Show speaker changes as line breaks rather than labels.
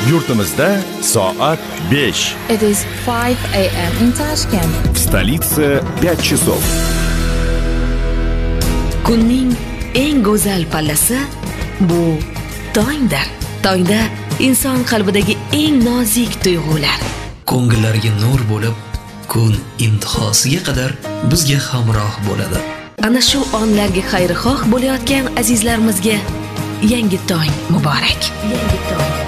Yurtimizda soat 5.
It is 5 a.m. in Tashkent.
В столице 5 часов.
Kunning eng go'zal pallasi bu tongdir. Tongda inson qalbidagi eng nozik tuyg'ular
ko'ngillarga nur bo'lib, kun intihosiga qadar bizga hamroh bo'ladi.
Ana shu onlarga xayrixoh bo'layotgan azizlarimizga yangi tong muborak. Yangi tong.